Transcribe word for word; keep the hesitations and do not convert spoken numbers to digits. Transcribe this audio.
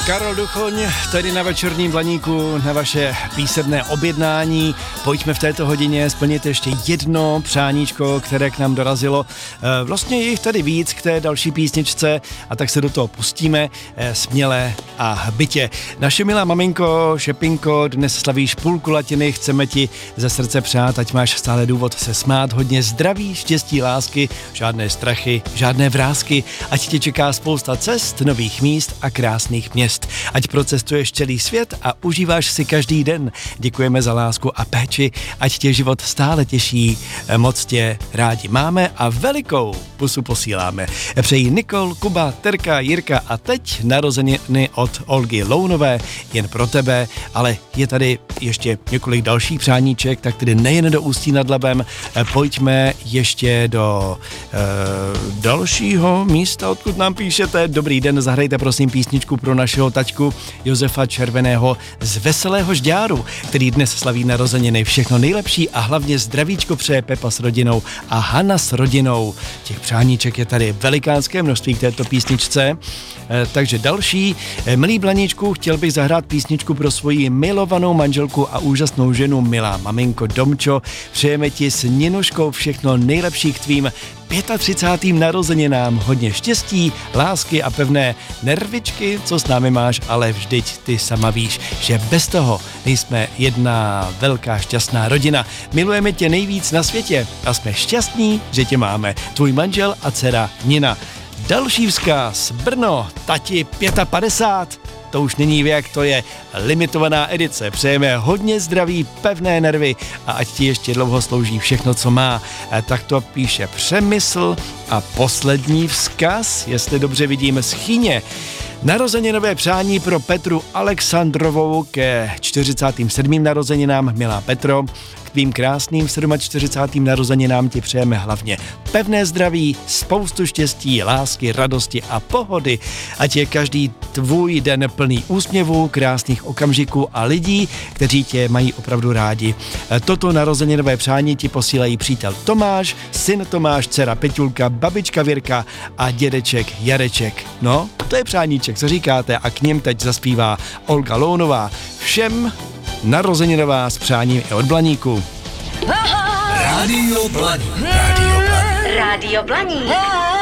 Karol Duchoň, tady na Večerním Blaníku, na vaše písemné objednání. Pojďme v této hodině splnit ještě jedno přáníčko, které k nám dorazilo. Vlastně je jich tady víc k té další písničce a tak se do toho pustíme směle a bytě. Naše milá maminko, Šepinko, dnes slavíš půlku latiny, chceme ti ze srdce přát, ať máš stále důvod se smát, hodně zdraví, štěstí, lásky, žádné strachy, žádné vrásky, ať tě čeká spousta cest, nových míst a krásných měst. Ať procestuješ celý svět a užíváš si každý den. Děkujeme za lásku a péči, ať tě život stále těší, moc tě rádi máme a velikou pusu posíláme. Přejí Nikol, Kuba, Terka, Jirka a teď narozeniny od Olgy Lounové, jen pro tebe, ale je tady ještě několik dalších přáníček, tak tedy nejen do Ústí nad Labem, pojďme ještě do e, dalšího místa, odkud nám píšete. Dobrý den, zahrajte prosím písničku pro našeho taťku Josefa Červeného z Veselého Žďáru, který dnes slaví narozeniny. Všechno nejlepší a hlavně zdravíčko přeje Pepa s rodinou a Hana s rodinou. Těch přáníček je tady velikánské množství k této písničce. E, takže další. E, milý Blaníčku, chtěl bych zahrát písničku pro svoji milovanou manželku a úžasnou ženu, milá maminko Domčo. Přejeme ti s Ninuškou všechno nejlepší k tvým třicátým pátým narozeninám, hodně štěstí, lásky a pevné nervičky, co s námi máš, ale vždyť ty sama víš, že bez toho nejsme jedna velká šťastná rodina. Milujeme tě nejvíc na světě a jsme šťastní, že tě máme. Tvůj manžel a dcera Nina. Další vzkaz, Brno, tati padesát pět. To už není věk, to je limitovaná edice. Přejeme hodně zdraví, pevné nervy a ať ti ještě dlouho slouží všechno, co má. Tak to píše Přemysl a poslední vzkaz, jestli dobře vidím, z Chyně. Narozeninové přání pro Petru Alexandrovou ke čtyřicátým sedmým narozeninám. Milá Petro, k tvým krásným čtyřicátým sedmým narozeninám ti přejeme hlavně pevné zdraví, spoustu štěstí, lásky, radosti a pohody. Ať je každý tvůj den plný úsměvů, krásných okamžiků a lidí, kteří tě mají opravdu rádi. Toto narozeninové přání ti posílají přítel Tomáš, syn Tomáš, dcera Peťulka, babička Věrka a dědeček Jareček. No, to je přáníček, co říkáte? A k něm teď zaspívá Olga Lounová. Všem narozeninová s přáním i od Blaníku. Rádio Blaník. Rádio Blaník. Rádio Blaník.